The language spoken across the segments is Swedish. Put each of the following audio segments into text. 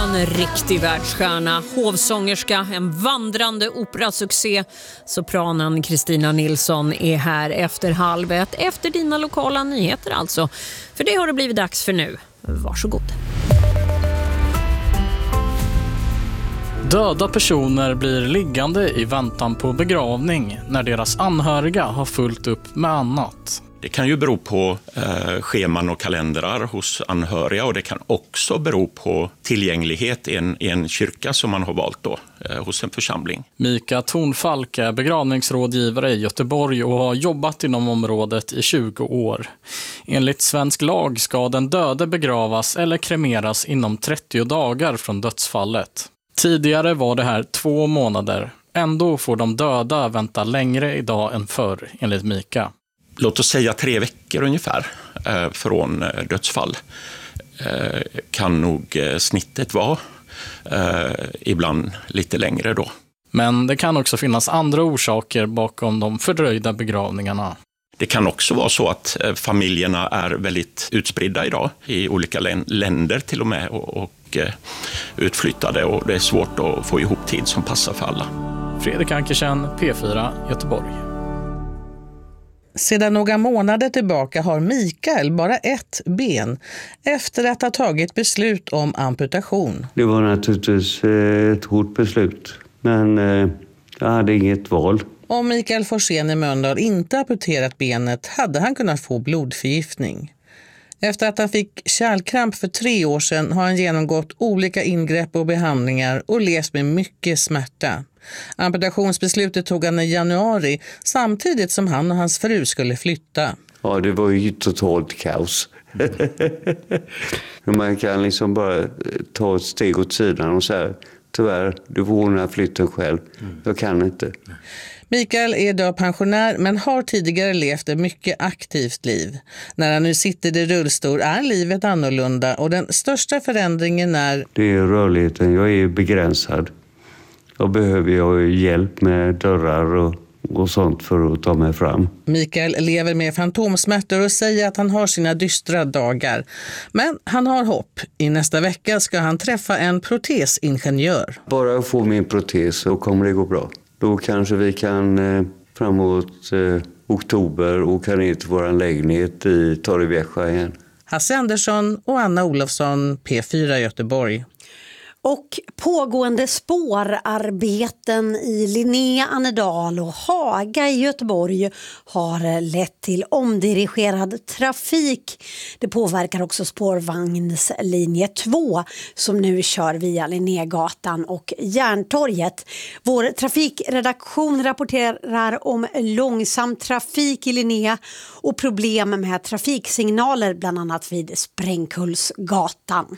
En riktig världsstjärna, hovsångerska, en vandrande operasuccé. Sopranen Kristina Nilsson är här efter 12:30, efter dina lokala nyheter alltså. För det har det blivit dags för nu. Varsågod. Döda personer blir liggande i väntan på begravning när deras anhöriga har fullt upp med annat. Det kan ju bero på scheman och kalendrar hos anhöriga, och det kan också bero på tillgänglighet i en kyrka som man har valt då, hos en församling. Mika Thornfalk är begravningsrådgivare i Göteborg och har jobbat inom området i 20 år. Enligt svensk lag ska den döde begravas eller kremeras inom 30 dagar från dödsfallet. Tidigare var det här 2 månader. Ändå får de döda vänta längre idag än förr, enligt Mika. Låt oss säga 3 veckor ungefär från dödsfall kan nog snittet vara. Ibland lite längre då. Men det kan också finnas andra orsaker bakom de fördröjda begravningarna. Det kan också vara så att familjerna är väldigt utspridda idag i olika länder till och med och utflyttade, och det är svårt att få ihop tid som passar för alla. Fredrik Ankersen, P4, Göteborg. Sedan några månader tillbaka har Mikael bara ett ben efter att ha tagit beslut om amputation. Det var naturligtvis ett hårt beslut, men jag hade inget val. Om Mikael Forsén i Mölndal inte amputerat benet hade han kunnat få blodförgiftning. Efter att han fick kärlkramp för 3 år sedan har han genomgått olika ingrepp och behandlingar och levt med mycket smärta. Amputationsbeslutet tog han i januari samtidigt som han och hans fru skulle flytta. Ja, det var ju totalt kaos. Man kan liksom bara ta ett steg åt sidan och säga tyvärr, du får ordna flytten själv. Jag kan inte. Mikael är idag pensionär men har tidigare levt ett mycket aktivt liv. När han nu sitter i rullstol är livet annorlunda och den största förändringen är... Det är rörligheten. Jag är begränsad. Då behöver jag hjälp med dörrar och sånt för att ta mig fram. Mikael lever med fantomsmärtor och säger att han har sina dystra dagar. Men han har hopp. I nästa vecka ska han träffa en protesingenjör. Bara jag får min protes så kommer det gå bra. Då kanske vi kan framåt oktober åka ner till vår lägenhet i Torrevieja igen. Hasse Andersson och Anna Olofsson, P4 Göteborg. Och pågående spårarbeten i Linné, Annedal och Haga i Göteborg har lett till omdirigerad trafik. Det påverkar också spårvagnslinje 2 som nu kör via Linnégatan och Järntorget. Vår trafikredaktion rapporterar om långsam trafik i Linné och problem med trafiksignaler bland annat vid Sprängkullsgatan.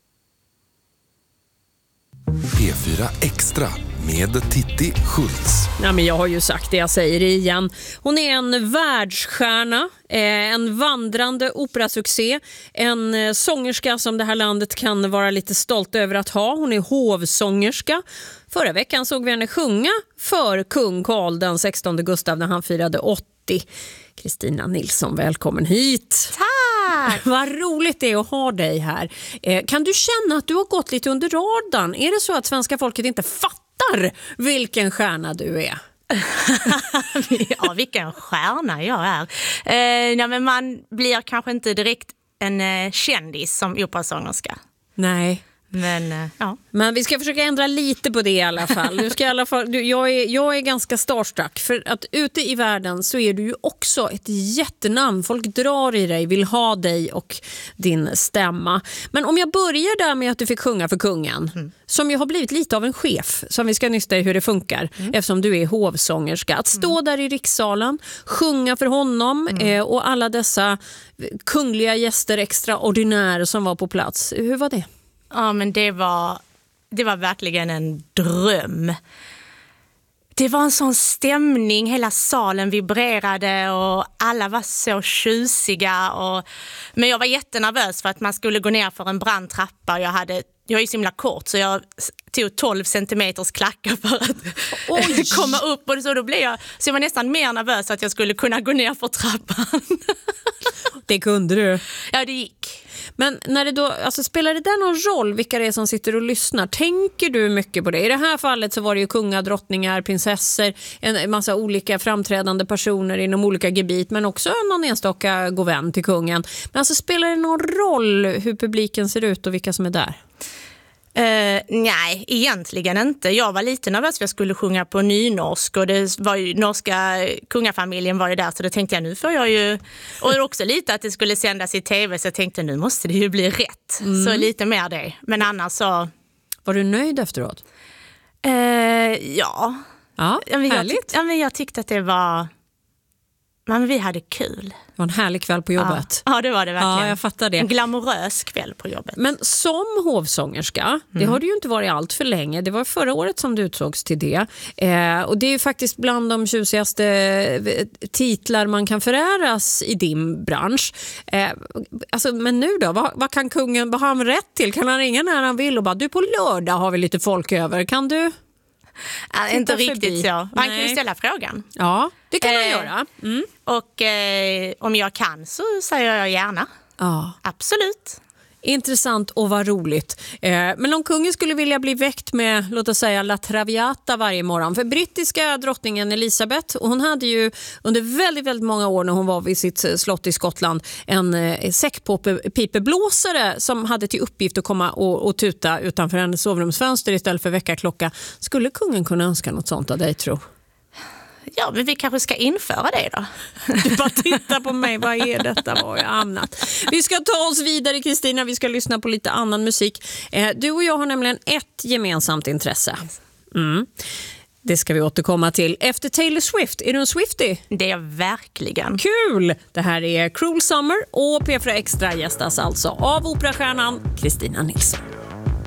P4 Extra med Titti Schultz. Ja, men jag har ju sagt det, jag säger det igen. Hon är en världsstjärna, en vandrande operasuccé, en sångerska som det här landet kan vara lite stolt över att ha. Hon är hovsångerska. Förra veckan såg vi henne sjunga för kung Carl den 16 Gustav när han firade 80. Kristina Nilsson, välkommen hit. Tack! Vad roligt det är att ha dig här. Kan du känna att du har gått lite under radarn? Är det så att svenska folket inte fattar vilken stjärna du är? Ja, vilken stjärna jag är. Nej, men man blir kanske inte direkt en kändis som operasångerska. Nej. Men, ja. Men vi ska försöka ändra lite på det i alla fall. Jag är ganska starstruck för att ute i världen så är du ju också ett jättenamn. Folk drar i dig, vill ha dig och din stämma. Men om jag börjar där med att du fick sjunga för kungen, som ju har blivit lite av en chef, som vi ska nysta i hur det funkar, eftersom du är hovsångerska. Att stå där i rikssalen, sjunga för honom och alla dessa kungliga gäster extraordinära som var på plats. Hur var det? Ja, men det var verkligen en dröm. Det var en sån stämning, hela salen vibrerade och alla var så tjusiga. Men jag var jättenervös för att man skulle gå ner för en brant trappa och jag hade jag är så himla kort så jag tog 12 centimeters klackar för att komma upp. Och så då blev jag var nästan mer nervös att jag skulle kunna gå ner för trappan. Det kunde du. Ja, det gick. Men när det då, alltså, spelar det där någon roll vilka det är som sitter och lyssnar? Tänker du mycket på det? I det här fallet så var det ju kungar, drottningar, prinsessor, en massa olika framträdande personer inom olika gebit, men också någon enstaka god vän till kungen. Men alltså, spelar det någon roll hur publiken ser ut och vilka som är där? Nej, egentligen inte. Jag var lite nervös för jag skulle sjunga på nynorsk och det var ju, norska kungafamiljen var ju där, så då tänkte jag nu får jag ju, och också lite att det skulle sändas i tv, så jag tänkte nu måste det ju bli rätt. Så lite mer det. Men annars så... Var du nöjd efteråt? Ja. Ja, härligt. Jag tyckte att det var... Men vi hade kul. Det var en härlig kväll på jobbet. Ja, det var det verkligen. Ja, jag fattar det. En glamorös kväll på jobbet. Men som hovsångerska, det har du ju inte varit allt för länge. Det var förra året som du utsågs till det. Och det är ju faktiskt bland de tjusigaste titlar man kan föräras i din bransch. Alltså, men nu då? Vad kan kungen, vad har han rätt till? Kan han ringa när han vill och bara, du, på lördag har vi lite folk över. Kan du... inte riktigt så. Han kan ju ställa frågan. Ja, det kan han göra. Och om jag kan så säger jag gärna. Ja. Absolut. Intressant och vad roligt. Men om kungen skulle vilja bli väckt med, låt oss säga, La Traviata varje morgon. För brittiska drottningen Elisabeth, och hon hade ju under väldigt, väldigt många år när hon var vid sitt slott i Skottland en säckpipeblåsare som hade till uppgift att komma och tuta utanför hennes sovrumsfönster istället för väckarklocka. Skulle kungen kunna önska något sånt av dig, tro? Ja, men vi kanske ska införa det då. Du bara tittar på mig, vad är detta? Var jag hamnat? Vi ska ta oss vidare, Kristina. Vi ska lyssna på lite annan musik. Du och jag har nämligen ett gemensamt intresse. Det ska vi återkomma till. Efter Taylor Swift, är du en Swiftie? Det är jag verkligen. Kul! Det här är Cruel Summer och P4 Extra gästas alltså av operastjärnan Christina Nilsson.